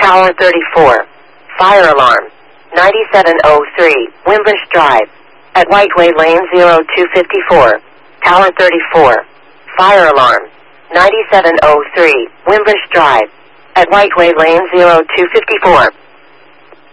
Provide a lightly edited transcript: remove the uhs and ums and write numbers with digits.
Tower 34. Fire alarm. 9703, Wimbush Drive. At Whiteway Lane 0254. Tower 34. Fire alarm. 9703, Wimbush Drive. At Whiteway Lane 0254.